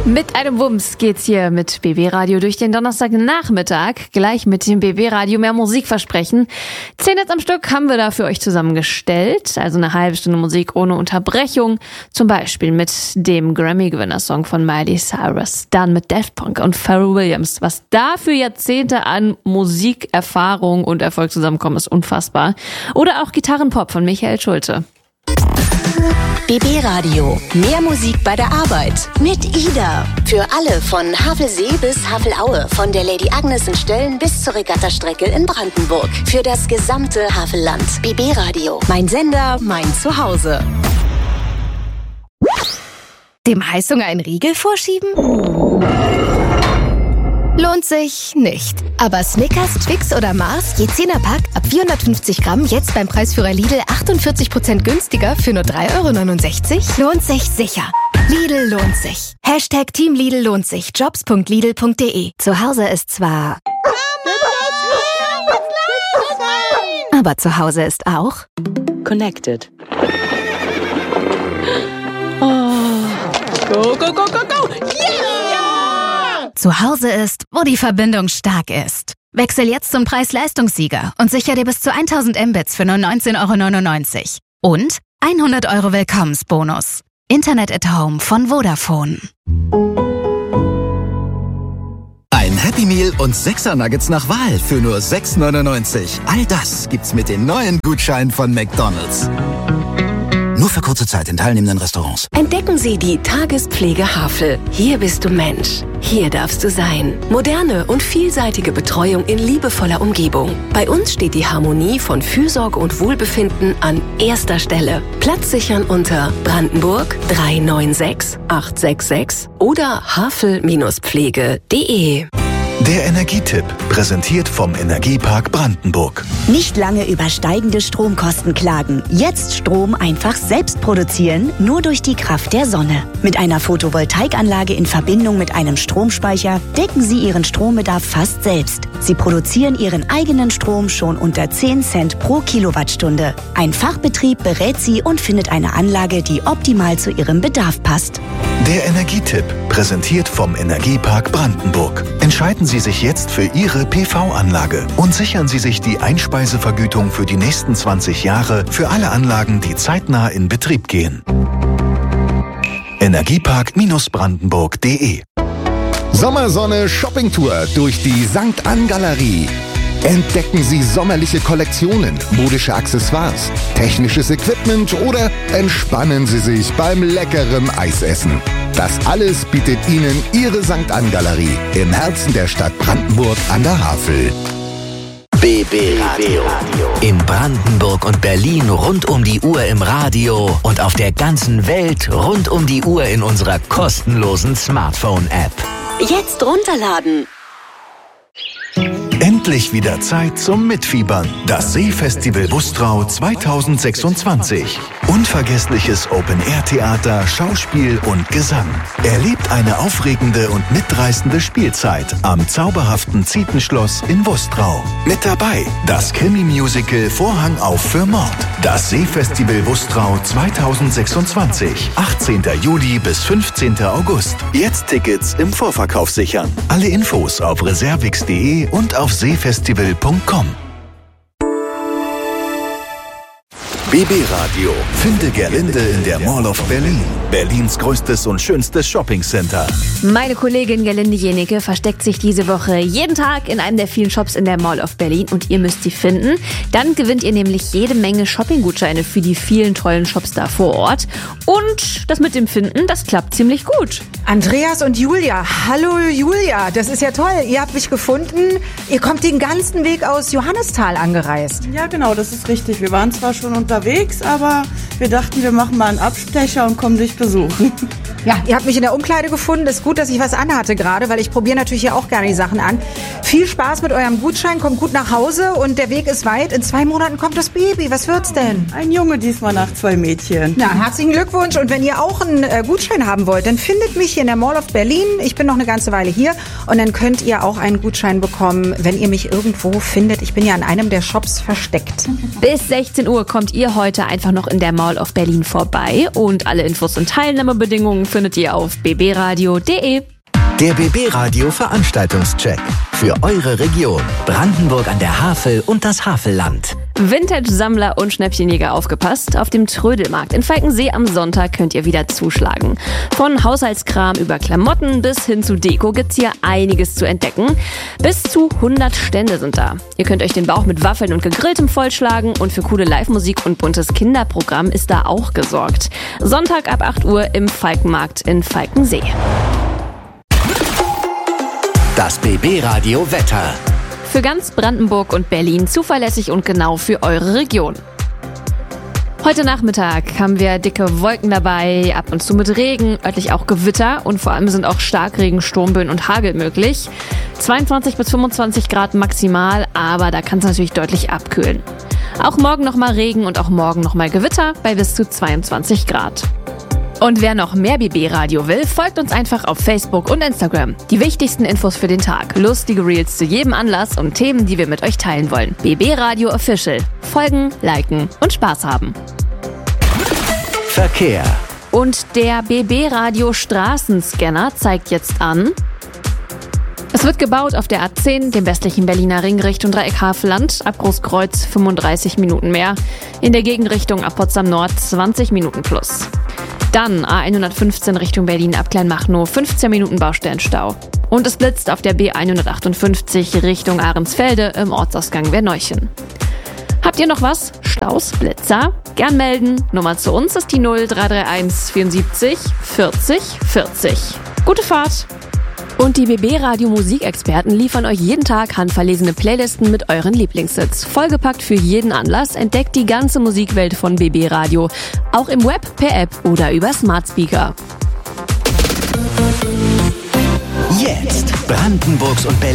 Mit einem Wumms geht's hier mit BB Radio durch den Donnerstagnachmittag. Gleich mit dem BB Radio mehr Musik versprechen. 10 Hits am Stück haben wir da für euch zusammengestellt. Also eine halbe Stunde Musik ohne Unterbrechung. Zum Beispiel mit dem Grammy-Gewinner-Song von Miley Cyrus. Dann mit Daft Punk und Pharrell Williams. Was da für Jahrzehnte an Musikerfahrung und Erfolg zusammenkommen, ist unfassbar. Oder auch Gitarrenpop von Michael Schulte. BB Radio. Mehr Musik bei der Arbeit. Mit Ida. Für alle von Havelsee bis Havelaue. Von der Lady Agnes in Stöllen bis zur Regattastrecke in Brandenburg. Für das gesamte Havelland. BB Radio. Mein Sender, mein Zuhause. Dem Heißhunger einen Riegel vorschieben? Lohnt sich nicht. Aber Snickers, Twix oder Mars, je 10er-Pack, ab 450 Gramm, jetzt beim Preisführer Lidl 48% günstiger für nur 3,69 €? Lohnt sich sicher. Lidl lohnt sich. Hashtag Team Lidl lohnt sich. Jobs.lidl.de. Zu Hause ist zwar... aber zu Hause ist auch... Connected. Oh. Go, go, go, go, go! Yeah! Zu Hause ist, wo die Verbindung stark ist. Wechsel jetzt zum Preis-Leistungssieger und sicher dir bis zu 1000 Mbits für nur 19,99 € und 100 € Willkommensbonus. Internet at Home von Vodafone. Ein Happy Meal und 6er Nuggets nach Wahl für nur 6,99 €. All das gibt's mit den neuen Gutscheinen von McDonald's. Nur für kurze Zeit in teilnehmenden Restaurants. Entdecken Sie die Tagespflege Havel. Hier bist du Mensch. Hier darfst du sein. Moderne und vielseitige Betreuung in liebevoller Umgebung. Bei uns steht die Harmonie von Fürsorge und Wohlbefinden an erster Stelle. Platz sichern unter Brandenburg 396 866 oder havel-pflege.de. Der Energietipp, präsentiert vom Energiepark Brandenburg. Nicht lange über steigende Stromkosten klagen. Jetzt Strom einfach selbst produzieren, nur durch die Kraft der Sonne. Mit einer Photovoltaikanlage in Verbindung mit einem Stromspeicher decken Sie Ihren Strombedarf fast selbst. Sie produzieren Ihren eigenen Strom schon unter 10 Cent pro Kilowattstunde. Ein Fachbetrieb berät Sie und findet eine Anlage, die optimal zu Ihrem Bedarf passt. Der Energietipp, präsentiert vom Energiepark Brandenburg. Entscheiden Sie sich jetzt für Ihre PV-Anlage und sichern Sie sich die Einspeisevergütung für die nächsten 20 Jahre für alle Anlagen, die zeitnah in Betrieb gehen. Energiepark-brandenburg.de. Sommersonne Shoppingtour durch die St. Ann Galerie. Entdecken Sie sommerliche Kollektionen, modische Accessoires, technisches Equipment oder entspannen Sie sich beim leckeren Eisessen. Das alles bietet Ihnen Ihre St. Ann Galerie im Herzen der Stadt Brandenburg an der Havel. BB Radio. In Brandenburg und Berlin rund um die Uhr im Radio und auf der ganzen Welt rund um die Uhr in unserer kostenlosen Smartphone-App. Jetzt runterladen. Endlich wieder Zeit zum Mitfiebern. Das Seefestival Wustrau 2026. Unvergessliches Open-Air-Theater, Schauspiel und Gesang. Erlebt eine aufregende und mitreißende Spielzeit am zauberhaften Zietenschloss in Wustrau. Mit dabei das Krimi-Musical Vorhang auf für Mord. Das Seefestival Wustrau 2026. 18. Juli bis 15. August. Jetzt Tickets im Vorverkauf sichern. Alle Infos auf reservix.de und auf seefestival.com. BB Radio. Finde Gerlinde in der Mall of Berlin. Berlins größtes und schönstes Shoppingcenter. Meine Kollegin Gerlinde Jenecke versteckt sich diese Woche jeden Tag in einem der vielen Shops in der Mall of Berlin und ihr müsst sie finden. Dann gewinnt ihr nämlich jede Menge Shoppinggutscheine für die vielen tollen Shops da vor Ort. Und das mit dem Finden, das klappt ziemlich gut. Andreas und Julia. Hallo Julia, das ist ja toll. Ihr habt mich gefunden. Ihr kommt den ganzen Weg aus Johannisthal angereist. Ja, genau, das ist richtig. Wir waren zwar schon unterwegs, aber wir dachten, wir machen mal einen Abstecher und kommen dich besuchen. Ja, ihr habt mich in der Umkleide gefunden. Ist gut, dass ich was anhatte gerade, weil ich probiere natürlich hier auch gerne die Sachen an. Viel Spaß mit eurem Gutschein, kommt gut nach Hause und der Weg ist weit. In 2 Monaten kommt das Baby. Was wird's denn? Ein Junge diesmal nach 2 Mädchen. Na, herzlichen Glückwunsch. Und wenn ihr auch einen Gutschein haben wollt, dann findet mich hier in der Mall of Berlin. Ich bin noch eine ganze Weile hier und dann könnt ihr auch einen Gutschein bekommen, wenn ihr mich irgendwo findet. Ich bin ja in einem der Shops versteckt. Bis 16 Uhr kommt ihr ihr heute einfach noch in der Mall of Berlin vorbei und alle Infos und Teilnahmebedingungen findet ihr auf bbradio.de. Der BB Radio Veranstaltungscheck für eure Region. Brandenburg an der Havel und das Havelland. Vintage-Sammler und Schnäppchenjäger, aufgepasst. Auf dem Trödelmarkt in Falkensee am Sonntag könnt ihr wieder zuschlagen. Von Haushaltskram über Klamotten bis hin zu Deko gibt's hier einiges zu entdecken. Bis zu 100 Stände sind da. Ihr könnt euch den Bauch mit Waffeln und Gegrilltem vollschlagen und für coole Live-Musik und buntes Kinderprogramm ist da auch gesorgt. Sonntag ab 8 Uhr im Falkenmarkt in Falkensee. Das BB Radio Wetter. Für ganz Brandenburg und Berlin zuverlässig und genau für eure Region. Heute Nachmittag haben wir dicke Wolken dabei, ab und zu mit Regen, örtlich auch Gewitter und vor allem sind auch Starkregen, Sturmböen und Hagel möglich. 22 bis 25 Grad maximal, aber da kann es natürlich deutlich abkühlen. Auch morgen nochmal Regen und auch morgen nochmal Gewitter bei bis zu 22 Grad. Und wer noch mehr BB-Radio will, folgt uns einfach auf Facebook und Instagram. Die wichtigsten Infos für den Tag, lustige Reels zu jedem Anlass und Themen, die wir mit euch teilen wollen. BB-Radio Official. Folgen, liken und Spaß haben. Verkehr. Und der BB-Radio Straßenscanner zeigt jetzt an: Es wird gebaut auf der A10, dem westlichen Berliner Ring Richtung Dreieck Havelland, ab Großkreuz 35 Minuten mehr. In der Gegenrichtung ab Potsdam Nord 20 Minuten plus. Dann A115 Richtung Berlin ab Kleinmachnow, 15 Minuten Baustellenstau. Und es blitzt auf der B158 Richtung Ahrensfelde im Ortsausgang Werneuchen. Habt ihr noch was? Staus, Blitzer? Gern melden. Nummer zu uns ist die 0331 74 40 40. Gute Fahrt! Und die BB-Radio-Musikexperten liefern euch jeden Tag handverlesene Playlisten mit euren Lieblingshits. Vollgepackt für jeden Anlass, entdeckt die ganze Musikwelt von BB-Radio. Auch im Web, per App oder über Smart Speaker. Jetzt Brandenburgs und Berlin.